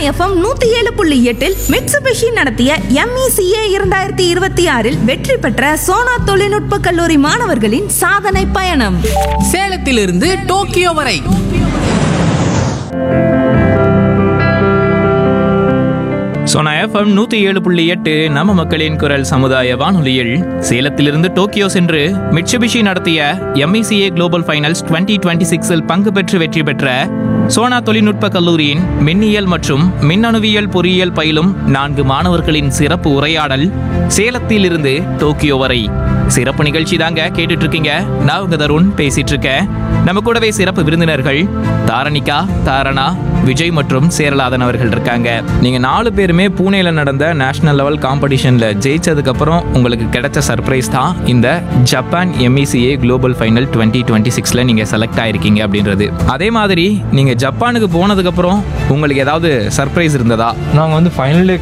FM 107.8 Mitsubishi நடத்திய MECA 2026 வெற்றி பெற்ற சோனா தொழில்நுட்ப கல்லூரி மாணவர்களின் சாதனை பயணம். சேலத்திலிருந்து டோக்கியோ வரை சோனா எஃப்எம் 107.8 நம்ம மக்களின் குரல் சமுதாய வானொலியில் சேலத்திலிருந்து டோக்கியோ சென்று மிட்சுபிஷி நடத்திய MECA குளோபல் ஃபைனல்ஸ் 2026 பங்கு பெற்று வெற்றி பெற்ற சோனா தொழில்நுட்ப கல்லூரியின் மின்னியல் மற்றும் மின்னணுவியல் பொறியியல் பயிலும் 4 மாணவர்களின் சிறப்பு உரையாடல் சேலத்திலிருந்து டோக்கியோ வரை சிறப்பு நிகழ்ச்சி தாங்க கேட்டுட்டு இருக்கீங்க. நான் உங்க தருண் பேசிட்டு இருக்கேன். நம்ம கூடவே சிறப்பு விருந்தினர்கள் தாரணிகா, தாரணா, விஜய் மற்றும் சேரலாதன் அவர்கள் இருக்காங்க. நீங்க 4 பேருமே பூனேல நடந்த நேஷனல் லெவல் காம்படிஷன்ல ஜெயிச்சதுக்கு அப்புறம் உங்களுக்கு கிடைச்ச சர்ப்ரைஸ் தான் இந்த ஜப்பான் MECA குளோபல் ஃபைனல் 2026ல நீங்க செலக்ட் ஆயிருக்கீங்க அப்படின்றது. அதே மாதிரி நீங்க ஜப்பானுக்கு போனதுக்கு அப்புறம் உங்களுக்கு ஏதாவது சர்ப்ரைஸ் இருந்ததா? நாங்கள் வந்து ஃபைனலே